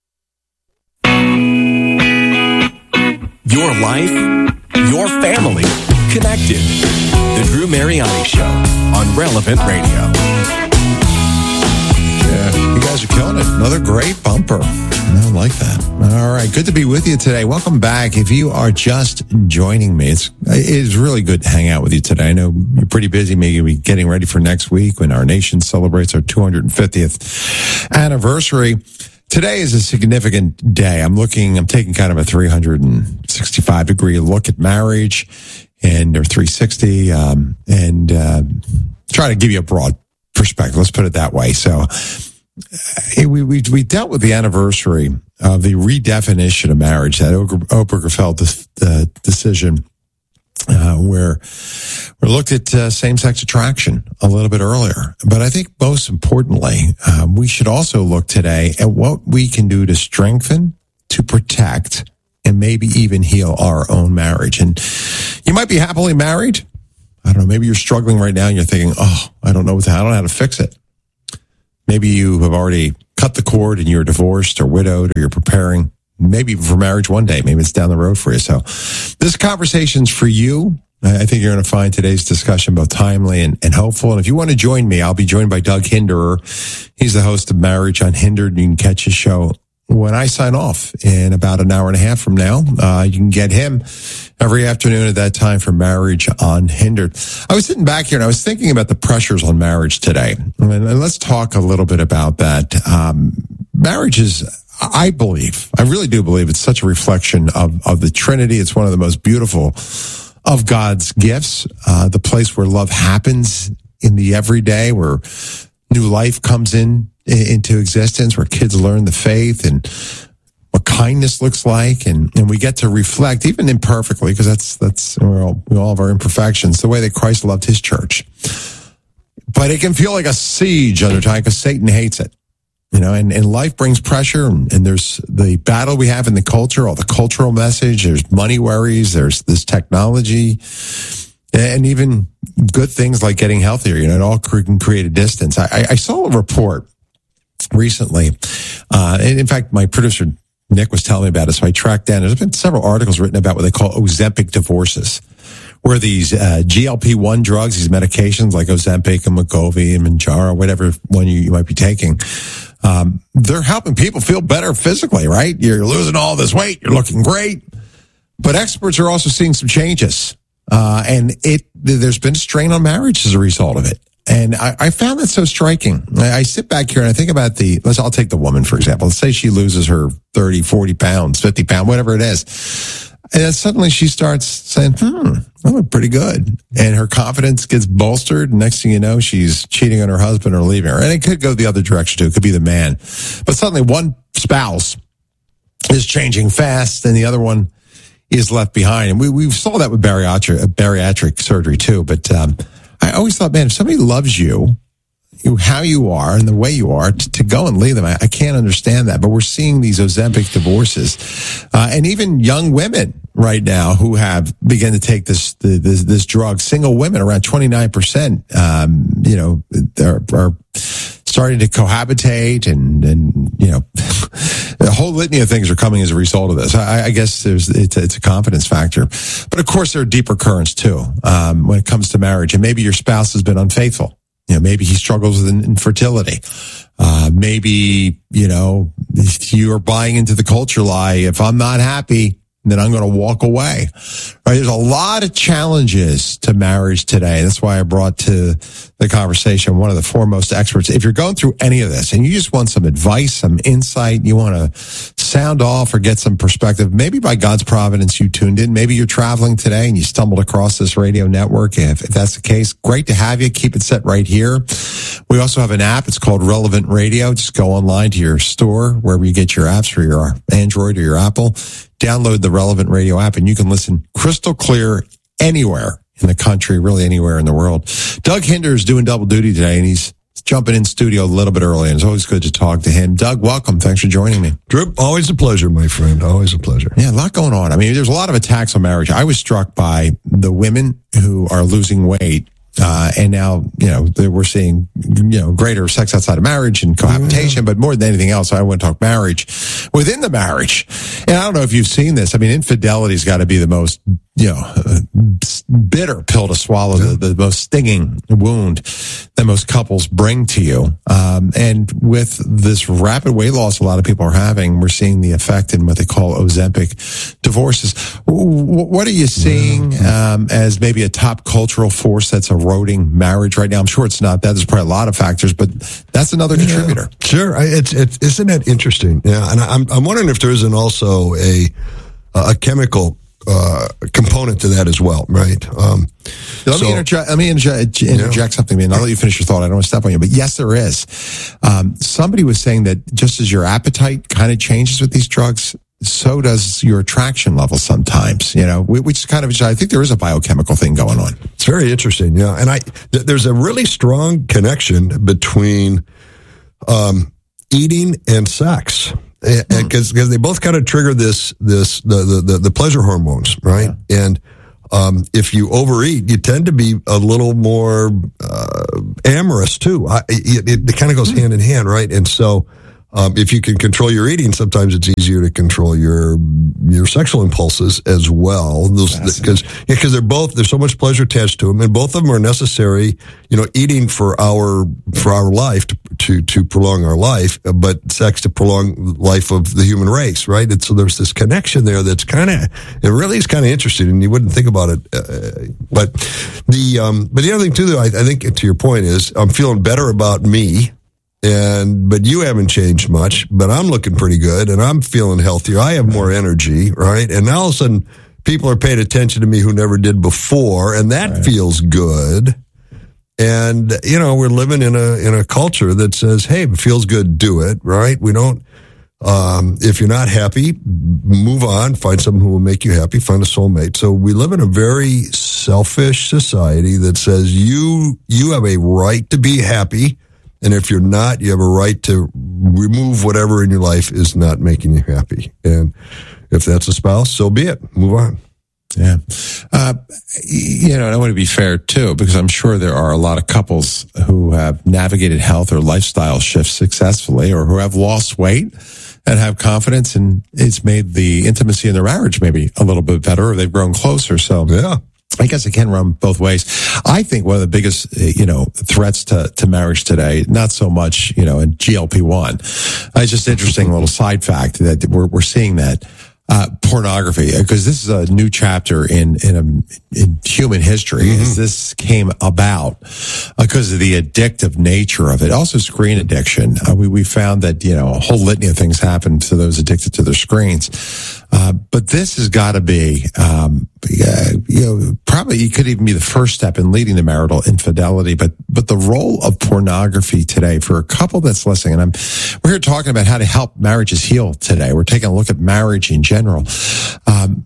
Your life, your family, connected. The Drew Mariani Show on Relevant Radio. Yeah, you guys are killing it. Another great bumper. I like that. All right. Good to be with you today. Welcome back. If you are just joining me, it's, it's really good to hang out with you today. I know you're pretty busy, maybe getting ready for next week when our nation celebrates our two hundred fiftieth anniversary. Today is a significant day. I'm looking, I'm taking kind of a three hundred sixty-five degree look at marriage and or three sixty, um, and, uh, try to give you a broad perspective. Let's put it that way. So, We, we we dealt with the anniversary of the redefinition of marriage, that Obergefell uh, decision, uh, where we looked at uh, same-sex attraction a little bit earlier. But I think most importantly, uh, we should also look today at what we can do to strengthen, to protect, and maybe even heal our own marriage. And you might be happily married. I don't know, maybe you're struggling right now and you're thinking, oh, I don't know what to, I don't know how to fix it. Maybe you have already cut the cord and you're divorced or widowed, or you're preparing maybe for marriage one day. Maybe it's down the road for you. So this conversation's for you. I think you're going to find today's discussion both timely and, and helpful. And if you want to join me, I'll be joined by Doug Hinderer. He's the host of Marriage Unhindered. You can catch his show when I sign off in about an hour and a half from now. Uh, you can get him every afternoon at that time for Marriage Unhindered. I was sitting back here and I was thinking about the pressures on marriage today. And, and let's talk a little bit about that. Um, marriage is, I believe, I really do believe it's such a reflection of, of the Trinity. It's one of the most beautiful of God's gifts, uh, the place where love happens in the everyday, where new life comes in into existence, where kids learn the faith and what kindness looks like, and, and we get to reflect, even imperfectly, because that's that's we're all, we all have our imperfections, the way that Christ loved his church. But it can feel like a siege under time because Satan hates it, you know. And, and life brings pressure, and, and there's the battle we have in the culture, all the cultural message. There's money worries. There's this technology. And even good things like getting healthier, you know, it all can create a distance. I, I saw a report recently, uh, and in fact, my producer Nick was telling me about it, so I tracked down. There's been several articles written about what they call Ozempic divorces, where these uh, G L P one drugs, these medications like Ozempic and Wegovy and Mounjaro, whatever one you, you might be taking, um, they're helping people feel better physically, right? You're losing all this weight, you're looking great, but experts are also seeing some changes. Uh, and it, there's been strain on marriage as a result of it. And I, I found that so striking. I, I sit back here and I think about the, let's, I'll take the woman, for example. Let's say she loses her thirty, forty pounds, fifty pounds, whatever it is. And then suddenly she starts saying, hmm, I look pretty good. And her confidence gets bolstered. Next thing you know, she's cheating on her husband or leaving her. And it could go the other direction too. It could be the man. But suddenly one spouse is changing fast and the other one is left behind. And we, we saw that with bariatric, bariatric surgery too. But, um, I always thought, man, if somebody loves you, you, how you are and the way you are, to, to go and leave them, I, I can't understand that. But we're seeing these Ozempic divorces, uh, and even young women right now who have begun to take this this, this drug. Single women, around twenty-nine percent, um, you know, are, are starting to cohabitate, and and you know, a whole litany of things are coming as a result of this. I, I guess there's it's a, it's a confidence factor, but of course there are deeper currents too um, when it comes to marriage. And maybe your spouse has been unfaithful. You know, maybe he struggles with infertility. Uh, maybe, you know, you're buying into the culture lie. If I'm not happy, then I'm going to walk away. Right? There's a lot of challenges to marriage today. That's why I brought to the conversation one of the foremost experts. If you're going through any of this and you just want some advice, some insight, you want to sound off or get some perspective. Maybe by God's providence you tuned in. Maybe you're traveling today and you stumbled across this radio network. If, if that's the case, great to have you. Keep it set right here. We also have an app. It's called Relevant Radio. Just go online to your store, wherever you get your apps for your Android or your Apple. Download the Relevant Radio app and you can listen crystal clear anywhere in the country, really anywhere in the world. Doug Hinder is doing double duty today, and he's jumping in studio a little bit early, and it's always good to talk to him. Doug, welcome. Thanks for joining me. Drew, always a pleasure, my friend. Always a pleasure. Yeah, a lot going on. I mean, there's a lot of attacks on marriage. I was struck by the women who are losing weight. Uh, and now, you know, we're seeing, you know, greater sex outside of marriage and cohabitation, yeah. But more than anything else, I want to talk marriage within the marriage. And I don't know if you've seen this. I mean, infidelity's got to be the most, you know, uh, bitter pill to swallow, yeah. the, the most stinging wound that most couples bring to you. Um, and with this rapid weight loss a lot of people are having, we're seeing the effect in what they call Ozempic divorces. What are you seeing um, as maybe a top cultural force that's eroding marriage right now? I'm sure it's not that. There's probably a lot of factors, but that's another yeah, contributor. Sure. It's, it's, isn't that interesting? Yeah. And I'm, I'm wondering if there isn't also a, a chemical uh, component to that as well, right? Um, let, so, me interject, let me interject, interject yeah. something, man. I'll let you finish your thought. I don't want to step on you, but yes, there is. Um, somebody was saying that just as your appetite kind of changes with these drugs, so does your attraction level sometimes, you know, which is kind of, I think there is a biochemical thing going on. It's very interesting. Yeah. And I, th- there's a really strong connection between, um, eating and sex. Because because they both kind of trigger this this the the, the pleasure hormones, right? Yeah. And um, if you overeat, you tend to be a little more uh, amorous too. I, it, it kind of goes hand in hand, right? And so um, if you can control your eating, sometimes it's easier to control your your sexual impulses as well. Those because because they're both there's so much pleasure attached to them, and both of them are necessary. You know, eating for our for our life to to, to prolong our life, but sex to prolong the life of the human race, right? And so there's this connection there that's kind of it really is kind of interesting, and you wouldn't think about it. Uh, but the um, but the other thing too, though, I, I think to your point is I'm feeling better about me. And, but you haven't changed much, but I'm looking pretty good and I'm feeling healthier. I have more energy, right? And now all of a sudden people are paying attention to me who never did before, and that right. feels good. And, you know, we're living in a, in a culture that says, hey, if it feels good, do it, right? We don't, um, if you're not happy, move on, find someone who will make you happy, find a soulmate. So we live in a very selfish society that says you, you have a right to be happy. And if you're not, you have a right to remove whatever in your life is not making you happy. And if that's a spouse, so be it. Move on. Yeah. Uh, you know, I want to be fair too, because I'm sure there are a lot of couples who have navigated health or lifestyle shifts successfully, or who have lost weight and have confidence, and it's made the intimacy in their marriage maybe a little bit better, or they've grown closer. So yeah. I guess it can run both ways. I think one of the biggest, you know, threats to, to marriage today, not so much, you know, a G L P one. It's just interesting little side fact that we're, we're seeing that. Uh, pornography, because this is a new chapter in in, a, in human history. Mm-hmm. As this came about because of the addictive nature of it. Also, screen addiction. Uh, we we found that you know a whole litany of things happen to those addicted to their screens. Uh, but this has got to be, um, uh, you know, probably it could even be the first step in leading to marital infidelity. But but the role of pornography today for a couple that's listening, and I'm we're here talking about how to help marriages heal today. We're taking a look at marriage in general. Um,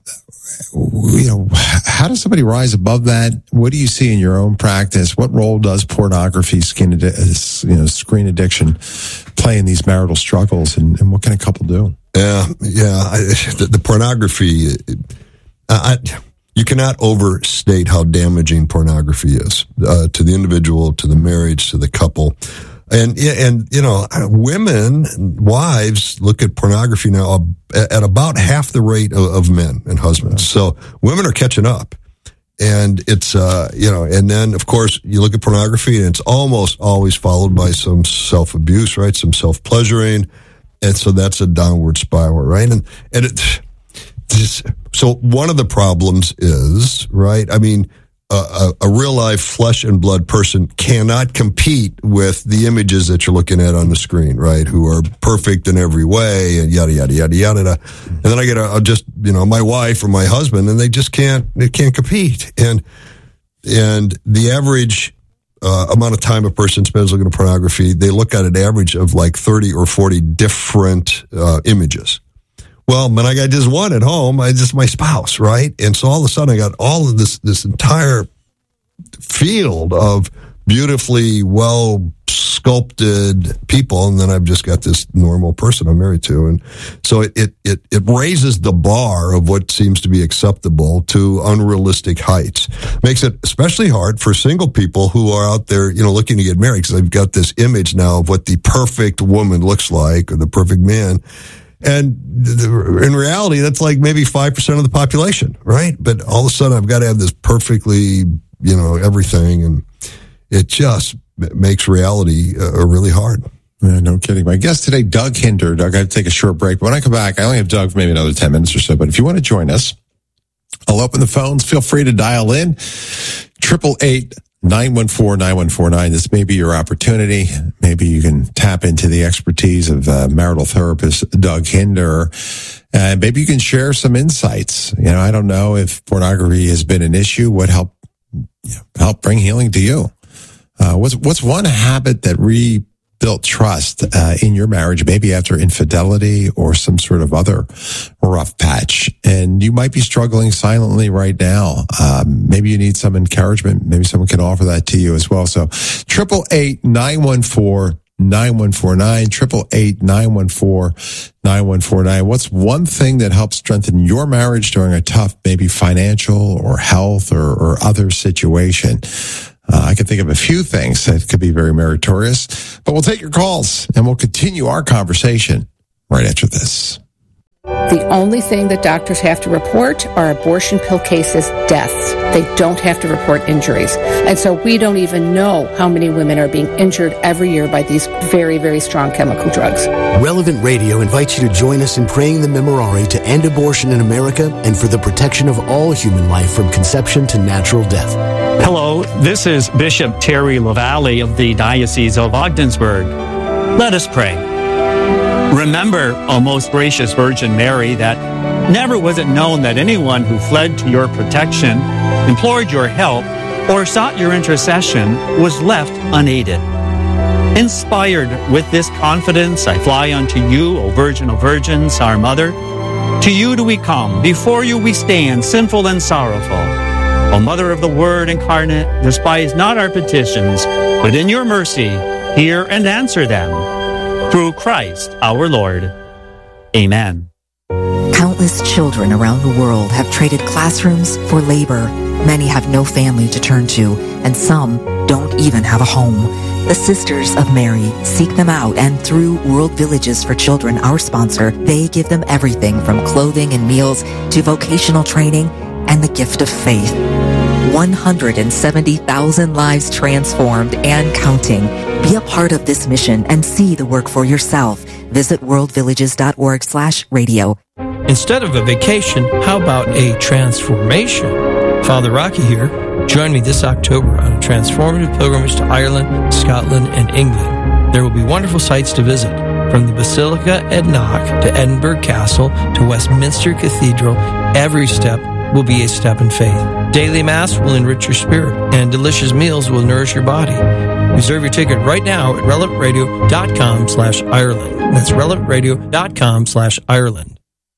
you know, how does somebody rise above that? What do you see in your own practice? What role does pornography, skin, you know, screen addiction play in these marital struggles, and, and what can a couple do? Yeah, yeah. I, the, the pornography, I, you cannot overstate how damaging pornography is uh, to the individual, to the marriage, to the couple. And, and, you know, women, wives look at pornography now at about half the rate of, of men and husbands. So women are catching up. And it's, uh, you know, and then of course you look at pornography and it's almost always followed by some self-abuse, right? Some self-pleasuring. And so that's a downward spiral, right? And, and it, just, so one of the problems is, right? I mean, a, a real life flesh and blood person cannot compete with the images that you're looking at on the screen, right? Who are perfect in every way and yada, yada, yada, yada, yada. And then I get a, a just, you know, my wife or my husband, and they just can't, they can't compete. And, and the average uh, amount of time a person spends looking at pornography, they look at an average of like thirty or forty different uh, images. Well, when I got just one at home, I just my spouse, right? And so all of a sudden I got all of this, this entire field of beautifully well sculpted people. And then I've just got this normal person I'm married to. And so it, it, it, it raises the bar of what seems to be acceptable to unrealistic heights. Makes it especially hard for single people who are out there, you know, looking to get married, because they've got this image now of what the perfect woman looks like or the perfect man. And in reality, that's like maybe five percent of the population, right? But all of a sudden, I've got to have this perfectly, you know, everything. And it just makes reality uh, really hard. Yeah, no kidding. My guest today, Doug Hinder. Doug, I have to take a short break. But when I come back, I only have Doug for maybe another ten minutes or so. But if you want to join us, I'll open the phones. Feel free to dial in. Triple eight nine one four nine one four nine. This may be your opportunity. Maybe you can tap into the expertise of uh, marital therapist Doug Hinder. And maybe you can share some insights. You know, I don't know if pornography has been an issue. What help you know, help bring healing to you? Uh, what's what's one habit that rebuilt trust uh, in your marriage, maybe after infidelity or some sort of other rough patch? And you might be struggling silently right now. Um, maybe you need some encouragement. Maybe someone can offer that to you as well. So triple eight nine one four nine one four nine, triple eight nine one four nine one four nine. What's one thing that helps strengthen your marriage during a tough, maybe financial or health or, or other situation? Uh, I can think of a few things that could be very meritorious, but we'll take your calls and we'll continue our conversation right after this. The only thing that doctors have to report are abortion pill cases, deaths. They don't have to report injuries. And so we don't even know how many women are being injured every year by these very, very strong chemical drugs. Relevant Radio invites you to join us in praying the Memorare to end abortion in America and for the protection of all human life from conception to natural death. Hello, this is Bishop Terry LaValle of the Diocese of Ogdensburg. Let us pray. Remember, O most gracious Virgin Mary, that never was it known that anyone who fled to your protection, implored your help, or sought your intercession was left unaided. Inspired with this confidence, I fly unto you, O Virgin of Virgins, our Mother. To you do we come, before you we stand, sinful and sorrowful. O Mother of the Word incarnate, despise not our petitions, but in your mercy hear and answer them. Through Christ our Lord. Amen. Countless children around the world have traded classrooms for labor. Many have no family to turn to, and some don't even have a home. The Sisters of Mary seek them out, and through World Villages for Children, our sponsor, they give them everything from clothing and meals to vocational training and the gift of faith. one hundred seventy thousand lives transformed and counting. Be a part of this mission and see the work for yourself. Visit worldvillages.org slash radio. Instead of a vacation, how about a transformation? Father Rocky here. Join me this October on a transformative pilgrimage to Ireland, Scotland, and England. There will be wonderful sights to visit, from the Basilica at Knock to Edinburgh Castle to Westminster Cathedral. Every step will be a step in faith. Daily Mass will enrich your spirit, and delicious meals will nourish your body. Reserve your ticket right now at relevantradio.com slash Ireland. That's relevantradio.com slash Ireland.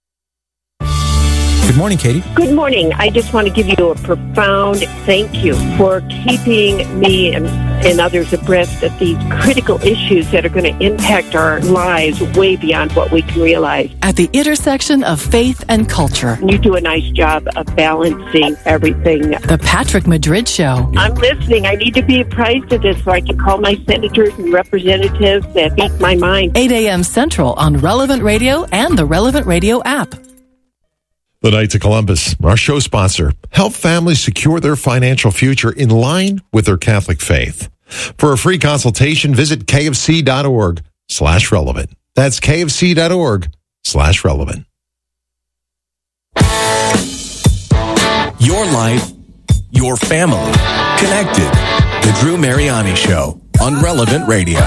Good morning, Katie. Good morning. I just want to give you a profound thank you for keeping me and, and others abreast of these critical issues that are going to impact our lives way beyond what we can realize. At the intersection of faith and culture. You do a nice job of balancing everything. The Patrick Madrid Show. I'm listening. I need to be apprised of this so I can call my senators and representatives that speak my mind. eight a.m. Central on Relevant Radio and the Relevant Radio app. The Knights of Columbus, our show sponsor, help families secure their financial future in line with their Catholic faith. For a free consultation, visit kfc.org slash relevant. That's kfc.org slash relevant. Your life, your family, connected. The Drew Mariani Show on Relevant Radio.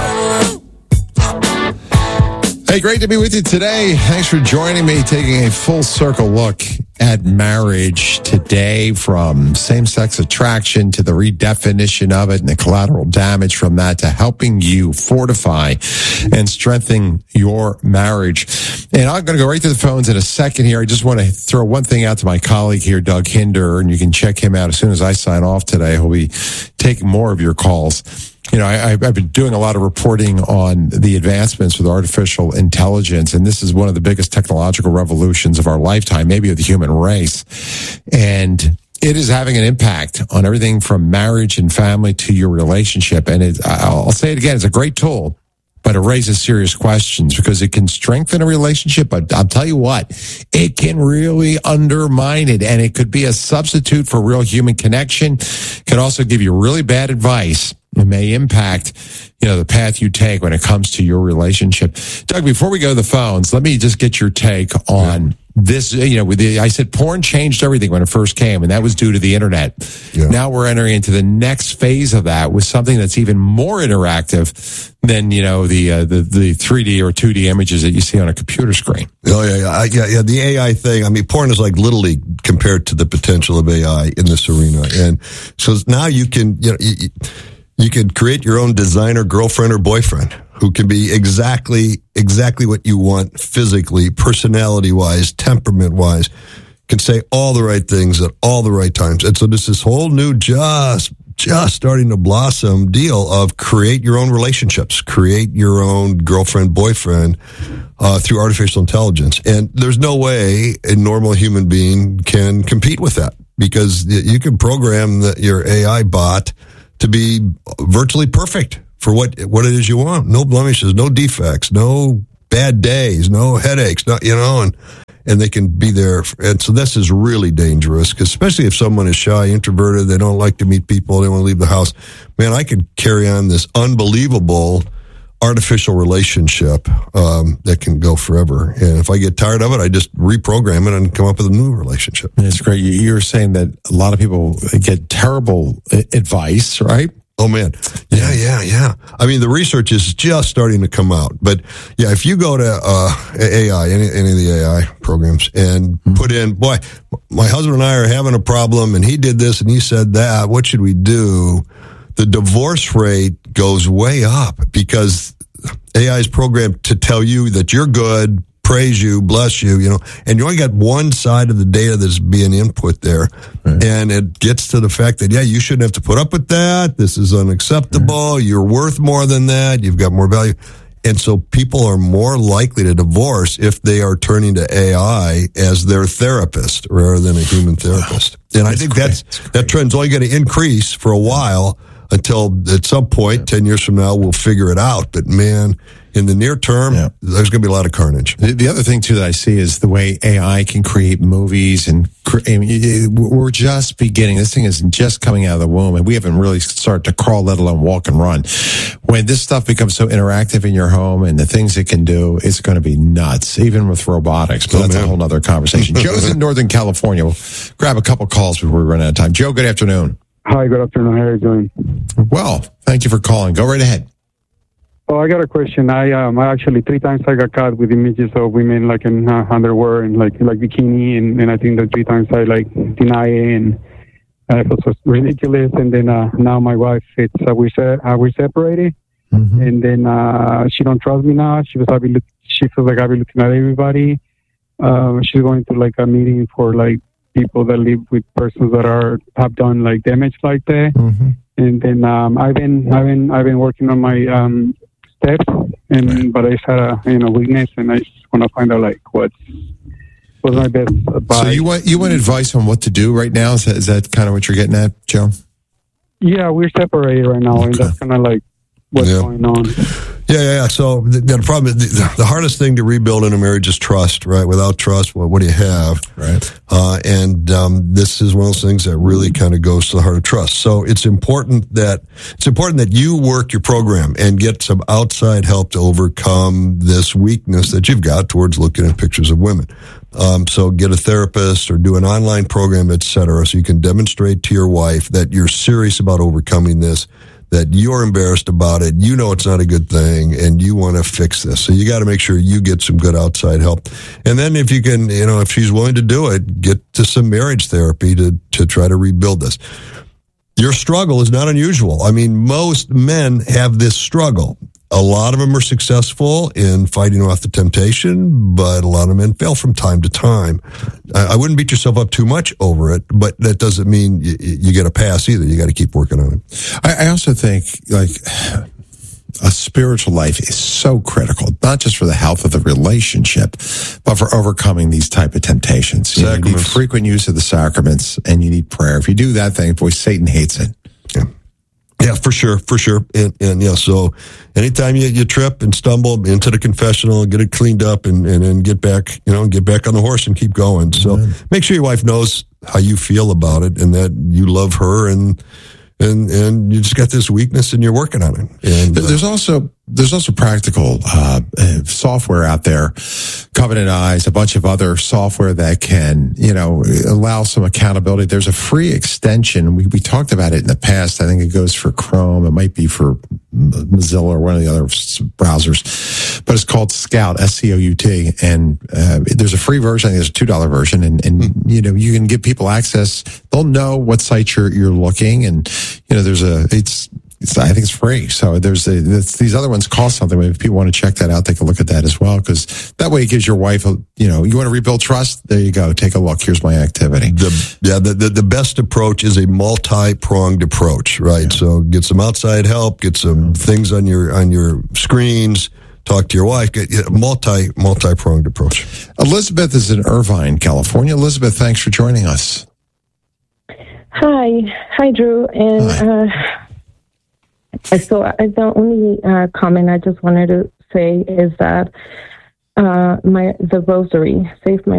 Hey, great to be with you today. Thanks for joining me, taking a full circle look at marriage today, from same-sex attraction to the redefinition of it and the collateral damage from that, to helping you fortify and strengthen your marriage. And I'm going to go right to the phones in a second here. I just want to throw one thing out to my colleague here, Doug Hinder, and you can check him out as soon as I sign off today. He'll be taking more of your calls. You know, I, I've been doing a lot of reporting on the advancements with artificial intelligence, and this is one of the biggest technological revolutions of our lifetime, maybe of the human race. And it is having an impact on everything from marriage and family to your relationship. And it, I'll say it again, it's a great tool, but it raises serious questions because it can strengthen a relationship. But I'll tell you what, it can really undermine it, and it could be a substitute for real human connection. It can also give you really bad advice. It may impact, you know, the path you take when it comes to your relationship. Doug, before we go to the phones, let me just get your take on yeah. this. You know, with the, I said porn changed everything when it first came, and that was due to the internet. Yeah. Now we're entering into the next phase of that with something that's even more interactive than, you know, the uh, the the three D or two D images that you see on a computer screen. Oh yeah, yeah, yeah, yeah. The A I thing. I mean, porn is like Little League compared to the potential of A I in this arena, and so now you can, you know. You, You could create your own designer girlfriend or boyfriend who can be exactly, exactly what you want physically, personality-wise, temperament-wise, can say all the right things at all the right times. And so there's this whole new just, just starting to blossom deal of create your own relationships, create your own girlfriend, boyfriend, uh, through artificial intelligence. And there's no way a normal human being can compete with that, because you can program the, your A I bot to be virtually perfect for what what it is you want. No blemishes, no defects, no bad days, no headaches, not, you know, and and they can be there. And so this is really dangerous, because especially if someone is shy, introverted, they don't like to meet people, they want to leave the house. Man, I could carry on this unbelievable artificial relationship um, that can go forever. And if I get tired of it, I just reprogram it and come up with a new relationship. It's great. You were saying that a lot of people get terrible advice, right? Oh, man. Yeah, yeah, yeah. I mean, the research is just starting to come out. But, yeah, if you go to uh, A I, any, any of the A I programs, and mm-hmm. put in, boy, my husband and I are having a problem, and he did this and he said that, what should we do? The divorce rate goes way up, because A I is programmed to tell you that you're good, praise you, bless you, you know, and you only got one side of the data that's being input there. Right. And it gets to the fact that, yeah, you shouldn't have to put up with that. This is unacceptable. Right. You're worth more than that. You've got more value. And so people are more likely to divorce if they are turning to A I as their therapist rather than a human therapist. Wow. And I think that's, that trend's only going to increase for a while, until at some point, ten years from now, we'll figure it out. But man, in the near term, yeah. there's going to be a lot of carnage. The, the other thing, too, that I see is the way A I can create movies. And cre- I mean, we're just beginning. This thing is just coming out of the womb, and we haven't really started to crawl, let alone walk and run. When this stuff becomes so interactive in your home and the things it can do, it's going to be nuts, even with robotics. But oh, that's man. a whole other conversation. Joe's in Northern California. We'll grab a couple calls before we run out of time. Joe, good afternoon. Hi, good afternoon. How are you doing? Well, thank you for calling. Go right ahead. Oh, I got a question. I um, I actually three times I got caught with images of women like in uh, underwear and like like bikini, and, and I think that three times I like deny it, and uh, it was ridiculous. And then uh, now my wife, it's uh, we se- uh, we separated, mm-hmm. and then uh, she don't trust me now. She was I've been look- she feels like I've been looking at everybody. Uh, she's going to like a meeting for like people that live with persons that are have done like damage like that. Mm-hmm. And then um, I've been I've been I've been working on my um, steps, and right. but I just had a you know weakness, and I just want to find out like what's what's my best advice. So you want you want advice on what to do right now? Is that, is that kind of what you're getting at, Joe? Yeah, we're separated right now, okay. and that's kind of like what's yeah. going on. Yeah, yeah, yeah. So the, the problem is the, the hardest thing to rebuild in a marriage is trust, right? Without trust, what, what do you have? Right. Uh, and um, this is one of those things that really kind of goes to the heart of trust. So it's important that it's important that you work your program and get some outside help to overcome this weakness that you've got towards looking at pictures of women. Um, so get a therapist or do an online program, et cetera, so you can demonstrate to your wife that you're serious about overcoming this, that you're embarrassed about it, you know it's not a good thing, and you want to fix this. So you got to make sure you get some good outside help. And then if you can, you know, if she's willing to do it, get to some marriage therapy to, to try to rebuild this. Your struggle is not unusual. I mean, most men have this struggle. A lot of them are successful in fighting off the temptation, but a lot of men fail from time to time. I wouldn't beat yourself up too much over it, but that doesn't mean you, you get a pass either. You got to keep working on it. I, I also think, like, a spiritual life is so critical, not just for the health of the relationship, but for overcoming these type of temptations. You, know, you need frequent use of the sacraments, and you need prayer. If you do that thing, boy, Satan hates it. Yeah. Yeah, for sure, for sure. And, and yeah, so anytime you, you trip and stumble into the confessional, get it cleaned up and, and, and get back, you know, get back on the horse and keep going. So mm-hmm. make sure your wife knows how you feel about it and that you love her and, and, and you just got this weakness and you're working on it. And uh, there's also, there's also practical, uh, software out there, Covenant Eyes, a bunch of other software that can, you know, allow some accountability. There's a free extension. We, we talked about it in the past. I think it goes for Chrome. It might be for Mozilla or one of the other browsers, but it's called Scout, S C O U T. And, uh, there's a free version. I think there's a two dollar version. And, and, mm-hmm. you know, you can give people access. They'll know what site you're, you're looking. And, you know, there's a, it's, It's, I think it's free. So there's a, it's, these other ones cost something. But if people want to check that out, take a look at that as well. Because that way it gives your wife, a, you know, you want to rebuild trust? There you go. Take a look. Here's my activity. The, yeah, the, the, the best approach is a multi-pronged approach, right? Yeah. So get some outside help, get some things on your, on your screens, talk to your wife, get a multi, multi-pronged approach. Elizabeth is in Irvine, California. Elizabeth, thanks for joining us. Hi. Hi, Drew. And, Hi. uh, So uh, the only uh, comment I just wanted to say is that uh, my the rosary saved my